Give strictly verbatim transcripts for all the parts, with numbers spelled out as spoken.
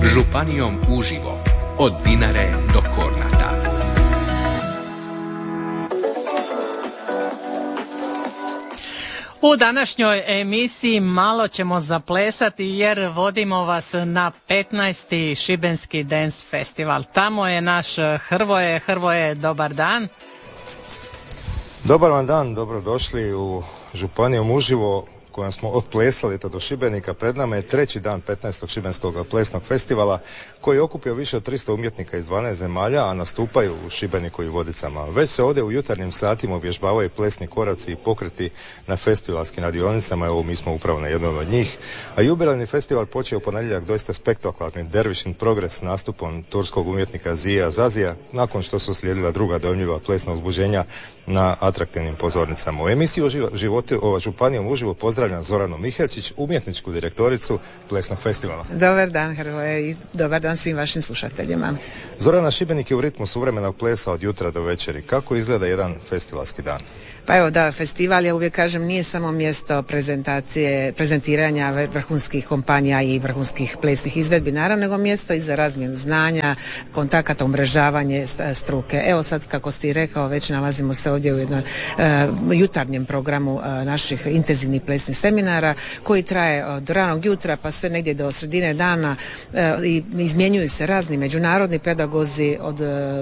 Županijom uživo, od Dinare do Kornata. U današnjoj emisiji malo ćemo zaplesati jer vodimo vas na petnaesti Šibenski Dance Festival. Tamo je naš Hrvoje. Hrvoje, dobar dan. Dobar vam dan, dobrodošli u Županijom uživo kojom smo otplesali to do Šibenika. Pred nama je treći dan petnaestog Šibenskog plesnog festivala koji je okupio više od tristo umjetnika iz dvanaest zemalja, a nastupaju u Šibeniku i Vodicama. Već se ovdje u jutarnjim satima uvježbavaju plesni koraci i pokreti na festivalskim radionicama. Evo, mi smo upravo na jednom od njih. A jubilarni festival počeo u ponedjeljak doista spektakularnim Derviš in Progress nastupom turskog umjetnika Zija Zazija, nakon što su slijedila druga dojmljiva plesna uzbuđenja na atraktivnim pozornicama. U emisiji životu ova Županijom uživo pozdravljam Zoranu Mihelčić, umjetničku direktoricu plesnog festivala. Dobar dan, Hrvoje, i dobar dan svim vašim slušateljima. Zorana, Šibenik je u ritmu suvremenog plesa od jutra do večeri. Kako izgleda jedan festivalski dan? Pa evo da, festival, ja uvijek kažem, nije samo mjesto prezentacije, prezentiranja vrhunskih kompanija i vrhunskih plesnih izvedbi, naravno, nego mjesto i za razmjenu znanja, kontakata, umrežavanje struke. Evo sad, kako si rekao, već nalazimo se ovdje u jednom uh, jutarnjem programu uh, naših intenzivnih plesnih seminara koji traje od ranog jutra pa sve negdje do sredine dana uh, i izmjenjuju se razni međunarodni pedagozi od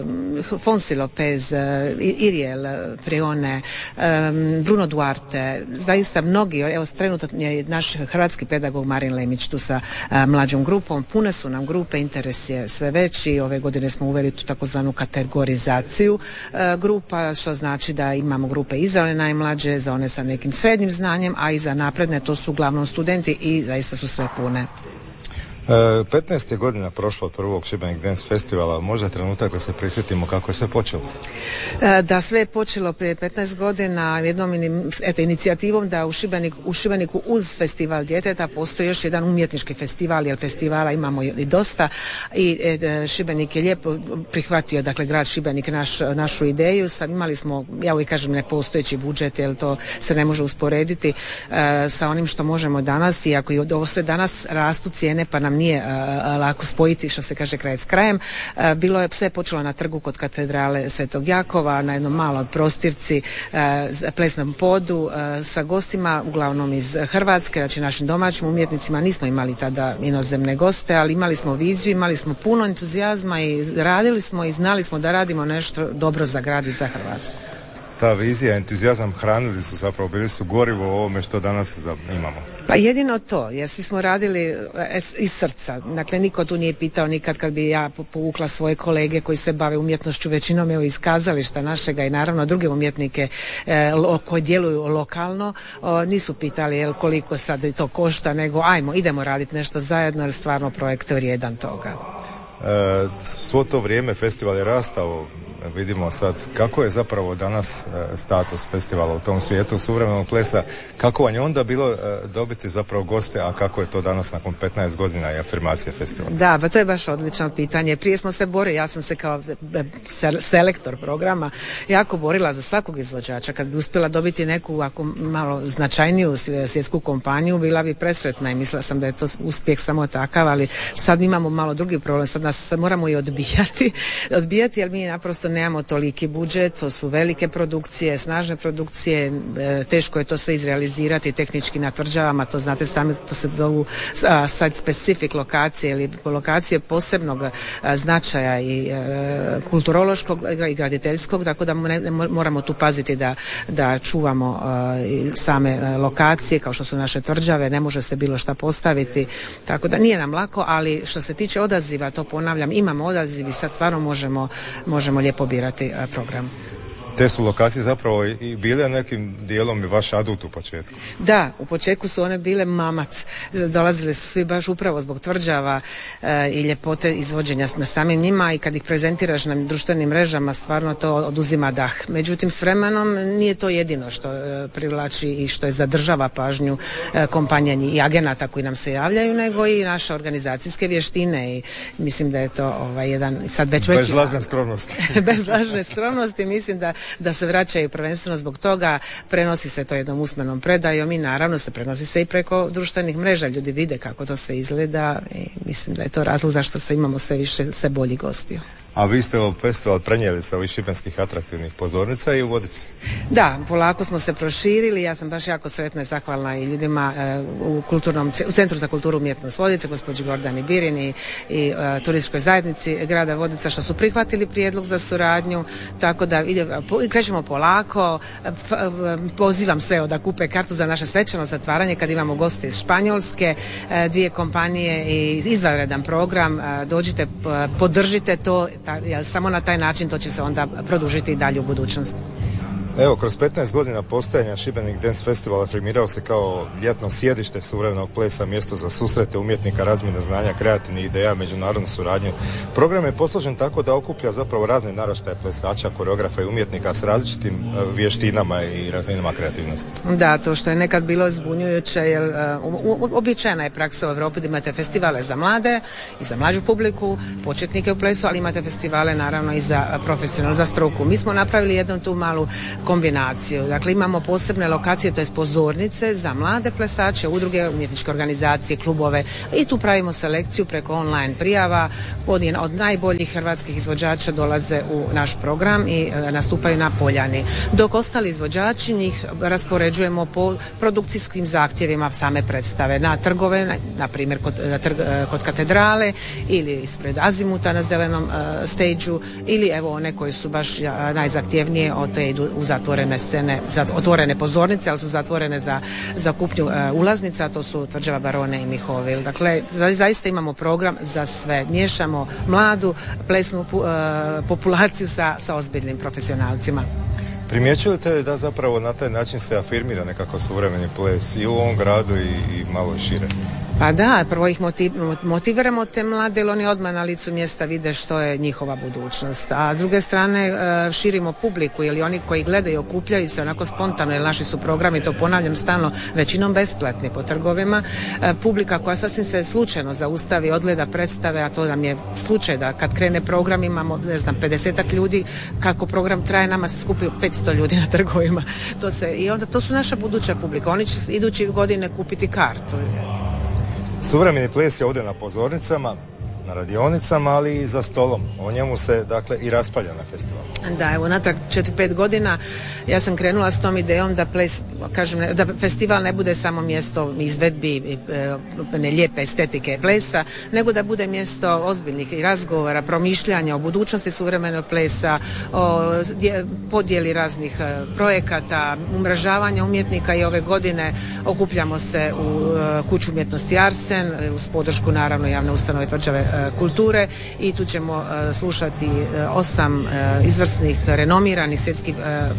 uh, Fonsi Lopez, uh, Iriel, Frione, Bruno Duarte, zaista mnogi, evo trenutno je naš hrvatski pedagog Marin Lemić tu sa a, mlađom grupom, pune su nam grupe, interes je sve veći, ove godine smo uveli tu takozvanu kategorizaciju a, grupa, što znači da imamo grupe i za one najmlađe, za one sa nekim srednjim znanjem, a i za napredne, to su uglavnom studenti i zaista su sve pune. petnaest je godina prošlo od prvog Šibenik Dance Festivala, možda trenutak da se prisjetimo kako je sve počelo. Da, sve je počelo prije petnaest godina jednom eto, inicijativom da u Šibeniku, u Šibeniku uz festival djeteta postoji još jedan umjetnički festival, jer festivala imamo i dosta i e, Šibenik je lijepo prihvatio, dakle grad Šibenik naš, našu ideju. Sad imali smo, ja uvijek kažem, nepostojeći budžet, jer to se ne može usporediti e, sa onim što možemo danas, i ako i ovo sve danas rastu cijene pa nam nije a, lako spojiti, što se kaže, kraj s krajem. A, bilo je sve počelo na trgu kod katedrale Svetog Jakova, na jednom maloj prostirci, a, plesnom podu, a, sa gostima uglavnom iz Hrvatske, znači našim domaćim umjetnicima. Nismo imali tada inozemne goste, ali imali smo viziju, imali smo puno entuzijazma i radili smo i znali smo da radimo nešto dobro za grad i za Hrvatsku. Ta vizija, entuzijazam hranili su, zapravo bili su gorivo o ovome što danas imamo. Pa jedino to, jer svi smo radili iz srca. Dakle, niko tu nije pitao nikad kad bi ja povukla svoje kolege koji se bave umjetnošću, većinom evo iz kazališta našega i naravno druge umjetnike e, lo, koji djeluju lokalno, o, nisu pitali jel, koliko sad to košta, nego ajmo, idemo raditi nešto zajedno, jer stvarno projekt je vrijedan toga. E, svo to vrijeme festival je rastao. Vidimo sad kako je zapravo danas e, status festivala u tom svijetu suvremenog plesa, kako vam je onda bilo e, dobiti zapravo goste, a kako je to danas nakon petnaest godina i afirmacije festivala? Da, pa to je baš odlično pitanje. Prije smo se borili, ja sam se kao selektor programa jako borila za svakog izvođača. Kad bi uspjela dobiti neku ako malo značajniju svjetsku kompaniju, bila bi presretna i mislila sam da je to uspjeh samo takav, ali sad imamo malo drugi problem, sad nas moramo i odbijati, odbijati jer mi naprosto nemamo toliki budžet, to su velike produkcije, snažne produkcije, e, teško je to sve izrealizirati tehnički na tvrđavama, to znate sami, to se zovu a, site specific lokacije ili lokacije posebnog a, značaja i e, kulturološkog i graditeljskog, tako da ne, ne, moramo tu paziti da, da čuvamo a, same a, lokacije kao što su naše tvrđave, ne može se bilo šta postaviti, tako da nije nam lako, ali što se tiče odaziva, to ponavljam, imamo odaziv i sad stvarno možemo, možemo lijepo birati program. Te su lokacije zapravo i bile nekim dijelom i vaš adut u početku. Da, u početku su one bile mamac. Dolazili su svi baš upravo zbog tvrđava e, i ljepote izvođenja na samim njima, i kad ih prezentiraš na društvenim mrežama stvarno to oduzima dah. Međutim, s vremenom nije to jedino što e, privlači i što je zadržava pažnju e, kompanija i agenata koji nam se javljaju, nego i naše organizacijske vještine, i mislim da je to ovaj, jedan sad već veći... Bez lažne skromnosti. Bez lažne skromnosti, mislim da da se vraćaju prvenstveno zbog toga, prenosi se to jednom usmenom predajom i naravno se prenosi se i preko društvenih mreža, ljudi vide kako to sve izgleda i mislim da je to razlog zašto se imamo sve više, sve bolji gostiju. A vi ste ovo festival prenijeli sa ovih šibenskih atraktivnih pozornica i u Vodici. Da, polako smo se proširili, ja sam baš jako sretna i zahvalna i ljudima e, u, kulturnom, u Centru za kulturu i umjetnost Vodice, gospođi Gordani Birin i, i e, turističkoj zajednici grada Vodica što su prihvatili prijedlog za suradnju, tako da ide, po, krećemo polako, f, pozivam sve da kupe kartu za naše svečano zatvaranje kad imamo goste iz Španjolske, e, dvije kompanije i izvanredan program, e, dođite, podržite to, jer samo na taj način to će se onda produžiti i dalje u budućnosti. Evo, kroz petnaest godina postojanja Šibenik Dance Festival afirmirao se kao ljetno sjedište suvremenog plesa, mjesto za susrete umjetnika, razmjenu znanja, kreativnih ideja, međunarodnu suradnju. Program je posložen tako da okuplja zapravo razne naraštaje plesača, koreografa i umjetnika s različitim vještinama i razinama kreativnosti. Da, to što je nekad bilo zbunjujuće, jer uh, običajna je praksa u Europi da imate festivale za mlade i za mlađu publiku, početnike u plesu, ali imate festivale naravno i za profesionalnu, za struku. Mi smo napravili jednu tu malu kombinaciju. Dakle, imamo posebne lokacije, to je pozornice za mlade plesače, udruge, umjetničke organizacije, klubove i tu pravimo selekciju preko online prijava. Od, od najboljih hrvatskih izvođača dolaze u naš program i e, nastupaju na Poljani. Dok ostali izvođači njih raspoređujemo po produkcijskim zahtjevima same predstave na trgove, na, na primjer kod, trg, kod katedrale ili ispred Azimuta na zelenom e, stage-u ili evo one koje su baš a, najzahtjevnije, o te idu u zatvorene scene, otvorene pozornice, ali su zatvorene za, za kupnju uh, ulaznica, a to su Tvrđava Barone i Mihovil. Dakle, za, zaista imamo program za sve. Miješamo mladu plesnu uh, populaciju sa, sa ozbiljnim profesionalcima. Primjećujete da zapravo na taj način se afirmira nekako suvremeni ples i u ovom gradu i, i malo šire? Pa da, prvo ih motiv, motiviramo te mlade, jer oni odmah na licu mjesta vide što je njihova budućnost. A s druge strane širimo publiku, jer oni koji gledaju okupljaju se onako spontano, jer naši su programi, to ponavljam stalno, većinom besplatni po trgovima. Publika koja sasvim se slučajno zaustavi, odgleda predstave, a to nam je slučaj da kad krene program imamo, ne znam, pedesetak ljudi, kako program traje, nama se skupi petsto ljudi na trgovima. To se, i onda to su naša buduća publika. Oni će idući godine kupiti kartu. Suvremeni ples je ovdje na pozornicama, na radionicama, ali i za stolom. O njemu se, dakle, i raspravlja na festivalu. Da, evo, natrag četiri pet godina ja sam krenula s tom idejom da ples, kažem, da festival ne bude samo mjesto izvedbi ne lijepe estetike plesa, nego da bude mjesto ozbiljnih i razgovora, promišljanja o budućnosti suvremenog plesa, o podjeli raznih projekata, umrežavanja umjetnika i ove godine okupljamo se u Kuću umjetnosti Arsen uz podršku naravno javne ustanove Tvrđave kulture i tu ćemo uh, slušati uh, osam uh, izvrsnih, renomiranih svjetskih,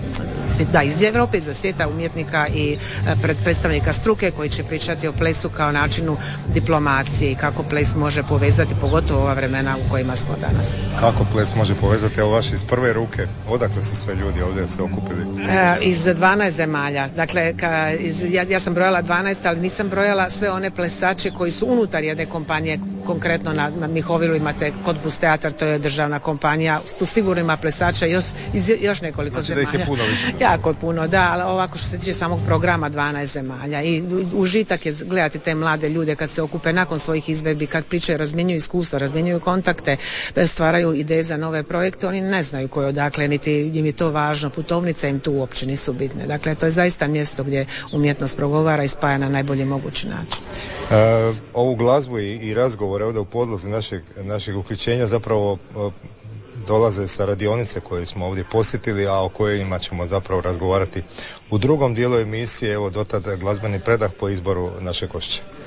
uh, da, iz Europe, iz svijeta umjetnika i uh, pred, predstavnika struke koji će pričati o plesu kao načinu diplomacije i kako ples može povezati, pogotovo ova vremena u kojima smo danas. Kako ples može povezati, evo vaš iz prve ruke, odakle su sve ljudi ovdje se okupili? Uh, iz dvanaest zemalja, dakle ka, iz, ja, ja sam brojala dvanaest, ali nisam brojala sve one plesače koji su unutar jedne kompanije, konkretno na, na Mihovilu imate Kotbus teatar, to je državna kompanija, tu sigurno ima plesača još, iz, još nekoliko znači zemalja. Da ih je puno više. Jako puno, da, ali ovako što se tiče samog programa dvanaest zemalja i užitak je gledati te mlade ljude kad se okupe nakon svojih izvedbi, kad pričaju, razmjenjuju iskustva, razmjenjuju kontakte, stvaraju ideje za nove projekte, oni ne znaju koje odakle, niti im je to važno, putovnice im tu uopće nisu bitne. Dakle, to je zaista mjesto gdje umjetnost progovara i spaja na najbolji mogući način. E, ovu glazbu i, i razgovore ovdje u podlozi našeg, našeg uključenja zapravo e, dolaze sa radionice koje smo ovdje posjetili, a o kojima ćemo zapravo razgovarati u drugom dijelu emisije. Evo dotad glazbeni predah po izboru našeg gošća.